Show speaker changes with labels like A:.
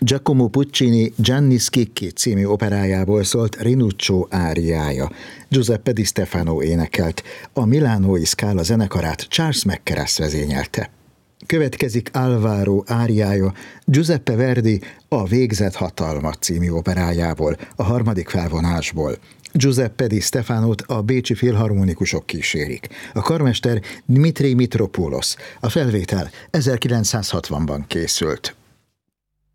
A: Giacomo Puccini Gianni Schicchi című operájából szólt Rinuccio áriája. Giuseppe Di Stefano énekelt, a Milánói Scala zenekarát Charles McCarrass vezényelte. Következik Alvaro áriája Giuseppe Verdi A végzett hatalma című operájából, a harmadik felvonásból. Giuseppe Di Stefanót a bécsi filharmonikusok kísérik. A karmester Dmitri Mitropoulos. A felvétel 1960-ban készült.